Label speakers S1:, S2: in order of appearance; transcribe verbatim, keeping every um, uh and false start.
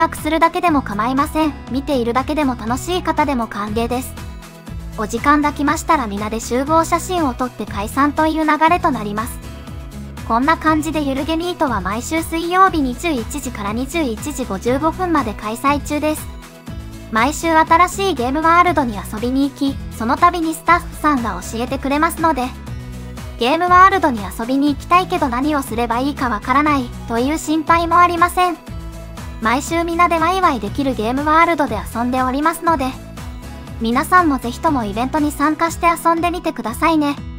S1: 約するだけでも構いません。見ているだけでも楽しい方でも歓迎です。お時間が来ましたら皆で集合写真を撮って解散という流れとなります。こんな感じでゆるゲミートは毎週水曜日にじゅういちじからにじゅういちじごじゅうごふんまで開催中です。毎週新しいゲームワールドに遊びに行き、その度にスタッフさんが教えてくれますので、ゲームワールドに遊びに行きたいけど何をすればいいかわからないという心配もありません。毎週皆でワイワイできるゲームワールドで遊んでおりますので、皆さんもぜひともイベントに参加して遊んでみてくださいね。